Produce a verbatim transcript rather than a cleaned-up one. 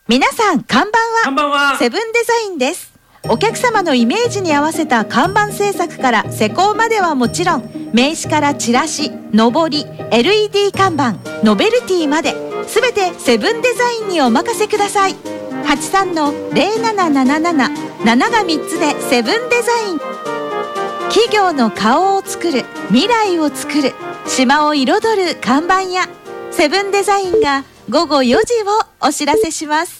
皆さんこんばんは。 こんばんは。 セブンデザインです。お客様のイメージに合わせた看板制作から施工まではもちろん、名刺からチラシ、のぼり、エルイーディー 看板、ノベルティまで全てセブンデザインにお任せください。はちさんのゼロなななななななながみっつでセブンデザイン。企業の顔を作る、未来を作る、島を彩る看板やセブンデザインがごごよじをお知らせします。